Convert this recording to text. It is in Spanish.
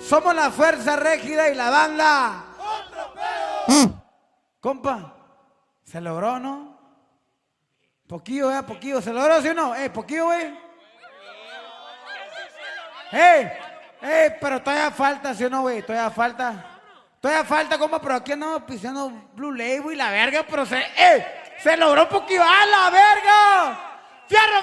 Somos la Fuerza Régida y la banda. Compa, ¿se logró, no? Poquillo, poquillo. ¿Se logró, sí o no? Poquillo, güey. Pero todavía falta, ¿sí o no, güey? Todavía falta, compa, pero aquí andamos pisando Blue Label y la verga, pero se logró poquillo. ¡A la verga! ¡Fierro!